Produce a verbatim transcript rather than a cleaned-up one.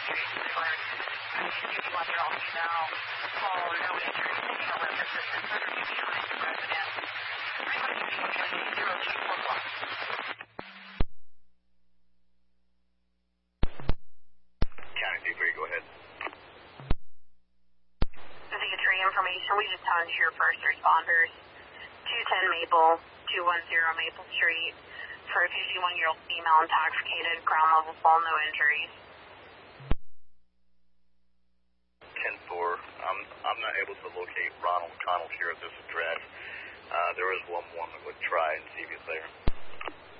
Information. We just talked to your first responders. two ten Maple, two one zero Maple Street, for a fifty-one-year-old female intoxicated, ground level fall, no injuries. ten four, I'm, I'm not able to locate Ronald Connell here at this address. Uh, there is one woman would try and see if he's there.